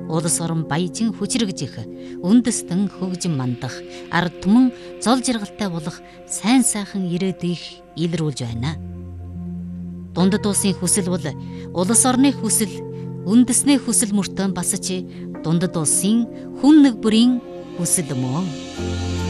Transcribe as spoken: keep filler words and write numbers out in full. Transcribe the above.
улс орон баяжин хүчрэгж их, үндэстэн хөгжин мандах, ард түмэн зол жаргалтай болох сайн сайхан ирээдүйг илрүүлж байна. Дундад улсын хүсэл бол улс орны хүсэл, үндэсний хүсэл мөртөө бас ч дундад улсын хүн нэг бүрийн хүсэл мөн.